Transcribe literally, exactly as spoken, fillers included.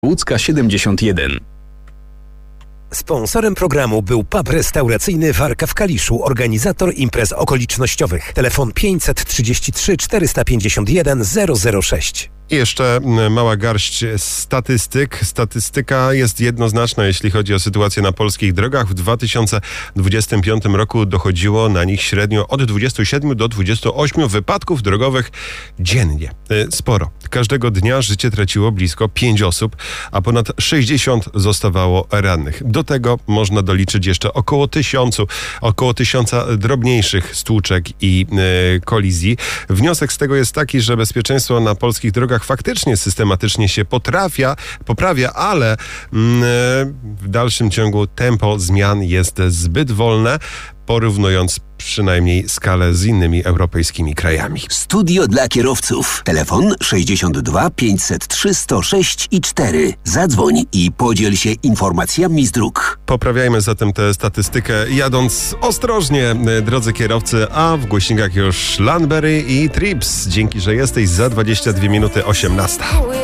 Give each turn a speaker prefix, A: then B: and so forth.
A: Łódzka siedemdziesiąt jeden.
B: Sponsorem programu był pub restauracyjny Warka w Kaliszu, organizator imprez okolicznościowych. Telefon pięćset trzydzieści trzy czterysta pięćdziesiąt jeden zero zero sześć.
C: I jeszcze mała garść statystyk. Statystyka jest jednoznaczna, jeśli chodzi o sytuację na polskich drogach. W dwa tysiące dwudziestym piątym roku dochodziło na nich średnio od dwudziestu siedmiu do dwudziestu ośmiu wypadków drogowych dziennie. Sporo. Każdego dnia życie traciło blisko pięć osób, a ponad sześćdziesiąt zostawało rannych. Do tego można doliczyć jeszcze około tysiącu, około tysiąca drobniejszych stłuczek i e, kolizji. Wniosek z tego jest taki, że bezpieczeństwo na polskich drogach faktycznie systematycznie się potrafia, poprawia, ale mm, w dalszym ciągu tempo zmian jest zbyt wolne, porównując przynajmniej skalę z innymi europejskimi krajami.
D: Studio dla kierowców. Telefon sześćdziesiąt dwa pięćset trzy sto sześć i cztery. Zadzwoń i podziel się informacjami z dróg.
C: Poprawiajmy zatem tę statystykę, jadąc ostrożnie, drodzy kierowcy, a w głośnikach już Lanberry i Trips. Dzięki, że jesteś za dwadzieścia dwie minuty osiemnasta.